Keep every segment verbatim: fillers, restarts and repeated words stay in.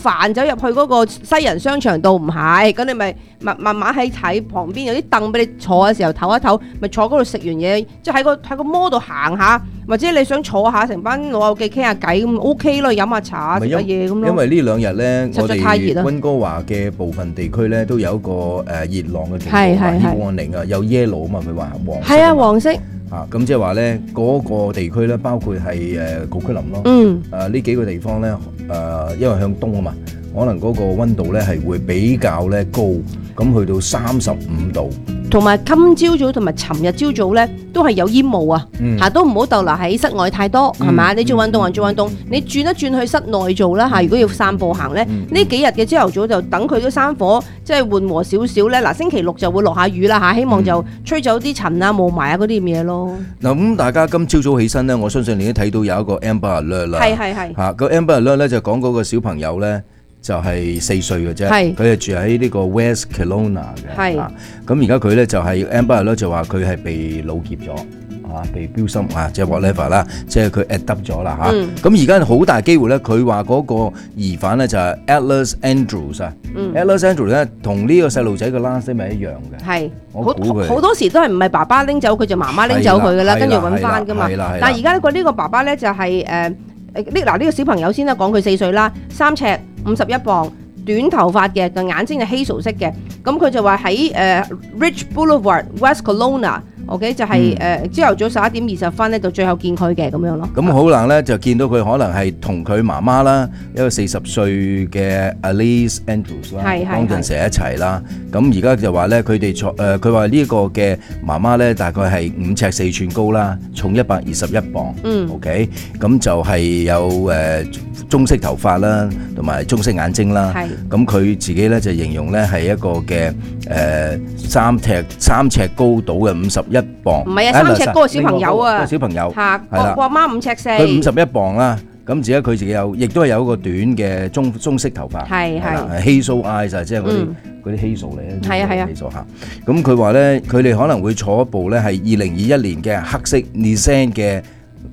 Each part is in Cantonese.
飯走入去嗰個西人商場度唔係，咁你咪慢慢慢喺睇旁邊有啲凳俾你坐嘅時候唞一唞，咪坐嗰度食完嘢，即係喺個喺個摩度行下，或者你想坐下成班老友記傾下偈咁 OK 咯，飲下茶食下嘢咁咯。 因為呢兩日咧，我實在太熱啦。 哋溫哥華嘅部分地區咧都有一個誒熱浪嘅情況， 係係係 heat warning 啊，有 yellow 啊嘛，佢話黃色。 係啊，黃色。 啊，咁即係話咧，嗰個地區咧，包括係誒古區林咯， 嗯， 誒呢幾個地方咧，誒因為向東啊嘛，可能嗰個溫度咧係會比較咧高，咁去到三十五度。 同埋今朝早同埋尋日朝早咧，都係有煙霧啊！嚇、嗯、都唔好逗留喺室外太多，係咪、嗯？你做運動還做運動，你轉一轉去室內做啦嚇。如果要散步行咧，呢、嗯、幾日嘅朝頭早就等佢啲山火即係緩和少少咧。嗱，星期六就會落下雨啦嚇，希望就吹走啲塵啊、霧霾啊嗰啲咁嘢咯。嗱、 嗯，咁大家今朝早起身咧，我相信你都睇到有一個 Amber Alert 啦。係係係。嚇，個 Amber Alert 咧就講嗰個小朋友咧。就係四歲嘅啫，佢係住喺呢個 West Kelowna 嘅，咁而家佢咧就係 Amber 咧就話佢係被老劫咗，啊被標心啊，即係 whatever 啦，即係佢 adopt 咗啦嚇。咁而家好大機會咧，佢話嗰個疑犯咧就係 Atlas Andrews 啊、嗯、，Atlas Andrews 咧同呢個細路仔嘅 last name 係一樣嘅，係我估佢好多時都係唔係爸爸拎走佢就媽媽拎走佢噶啦，跟住揾翻噶嘛。但係而家呢個呢個爸爸咧就係誒誒呢嗱呢個小朋友先啦，講佢四歲啦，三尺。五十一磅，短頭髮嘅，個眼睛係 hazel 色嘅。咁佢就話喺誒 Rich Boulevard West Kelowna，OK 就係誒朝頭早十一點二十分咧，到最後見佢嘅咁樣咯。咁可能咧就見到佢可能係同佢媽媽啦，一個四十歲嘅 Alice Andrews 啦，當陣時一齊啦。咁而家就話咧，佢哋坐誒，佢話呢個嘅媽媽咧大概係五尺四寸高啦，重一百二十一磅。嗯 ，OK， 咁就係有誒棕色頭髮啦，同埋棕色眼睛啦。係。咁佢自己咧就形容咧係一個嘅誒三尺三尺高度嘅五十一磅。唔係啊，三尺高嘅小朋友啊。小朋友。嚇。係啦。我阿媽五尺四。佢五十一磅啦。咁而家佢自己有，亦都係有一個短嘅棕棕色頭髮。係係。hazel eyes 啊，即係嗰啲嗰啲 hazel 嚟咧。係啊係啊。hazel 嚇。咁佢話咧，佢哋可能會坐一部咧係二零二一年嘅黑色 Nissan 嘅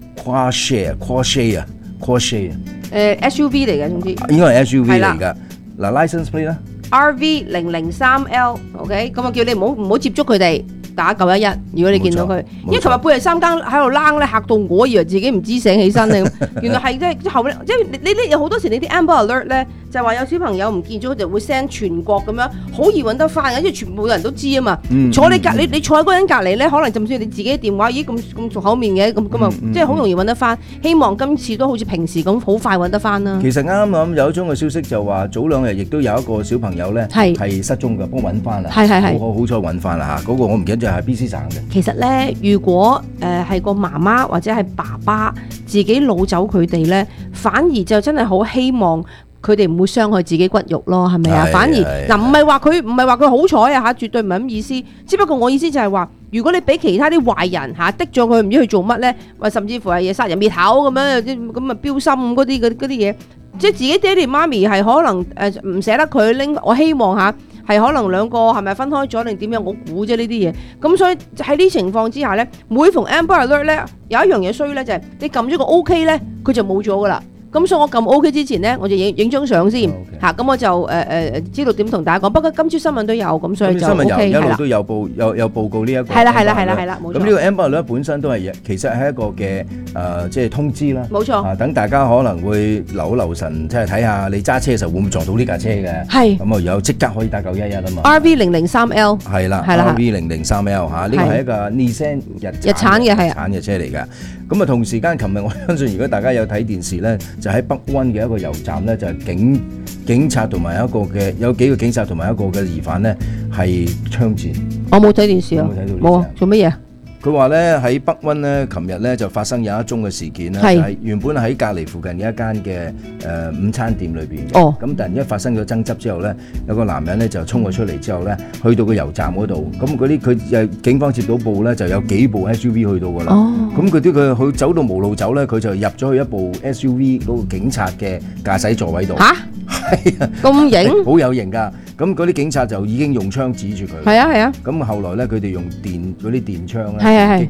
Crosshare，Crosshare 啊 ，Crosshare。誒 S U V 嚟嘅，總之。應該係 S U V 嚟㗎。嗱 license plate 咧 R V 零零三 L，OK， 咁啊叫你唔好唔好接觸佢哋，打九一一。如果你見到佢，因為琴日半夜三更喺度躝咧，嚇到我以為自己唔知醒起身咧，原來係即係後即係你你有好多時你啲 Amber Alert 咧就話有小朋友唔見咗，佢就會 send 全國咁樣，好易揾得翻嘅，因為全部人都知啊嘛。嗯、坐你隔你你坐喺嗰個人隔離咧，可能就算你自己電話，咦咁咁熟口面嘅，咁咁啊，即係好容易揾得翻。希望今次都好似平時咁好快揾得翻啦。其實啱啱有一宗嘅消息就話早兩日亦都有一個小朋友咧係失蹤嘅，幫揾翻啦，係係係，好好彩揾翻啦嚇。嗰個我唔記得咗係 B C 省嘅。其實咧，如果誒係、呃、個媽媽或者係爸爸自己擄走佢哋咧，反而就真係好希望佢哋唔會傷害自己骨肉咯，係咪啊？反而嗱，唔係話佢唔係話佢好彩啊嚇，絕對唔係咁意思。只不過我意思就係話，如果你俾其他啲壞人嚇的咗佢，唔知去做乜咧，或甚至乎係殺人滅口咁樣，啲咁啊標心嗰啲嗰啲嘢，即係自己爹哋媽咪係可能誒唔捨得佢拎。我希望嚇係可能兩個係咪分開咗定點樣？我估啫呢啲嘢。咁所以喺呢情況之下咧，每逢 Amber Alert 咧，有一樣嘢衰咧就係你撳咗個 OK 咧，佢就冇咗噶啦。咁所以我撳 OK 之前咧，我就影影張相先嚇，咁、okay. 我就誒誒、呃、知道點同大家講。不過今朝新聞都有，咁所以就 OK 係啦。一路都有報有有報告呢一個。係啦係啦係啦係啦，冇錯。咁呢個 Amber Alert 本身都係其實係一個嘅誒、呃，即係通知啦。冇錯。啊，等大家可能會留留神，即係睇下你揸車嘅時候會唔會撞到呢架車嘅。係。咁啊有即刻可以打九一一啊嘛。R V 零零三 L。係啦。係啦。R V 零零三 L 嚇，呢個係一個 Nissan 日日產嘅係。產嘅車嚟㗎。咁啊同時間，琴日我相信如果大家有睇電視咧，就喺北溫嘅一個油站咧，就係、是、警警察同埋一個嘅有幾個警察同埋一個嘅疑犯咧係槍戰。我冇睇電視啊，冇啊，做乜嘢？佢話咧喺北溫咧，琴日咧就發生有一宗嘅事件咧，係、就是、原本喺隔離附近嘅一間嘅誒午餐店裏邊嘅。哦。咁突然間發生咗爭執之後咧，有個男人咧就衝咗出嚟之後咧，去到個油站嗰度，咁嗰啲佢誒警方接到報咧，就有幾部 S U V 去到㗎啦。哦。咁佢啲佢佢走到無路走咧，佢就入咗去一部 S U V 嗰個警察嘅駕駛座位度。嚇！係啊。咁型？好有型㗎。咁嗰啲警察就已經用槍指住佢。係啊係啊。咁後來咧，佢哋用電嗰啲電槍咧擊佢，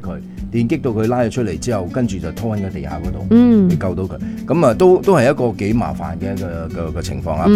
電擊到佢拉咗出嚟之後，跟住就拖喺個地下嗰度， 嗯， 你救到佢。咁啊，都都係一個幾麻煩嘅一個個個情況啊。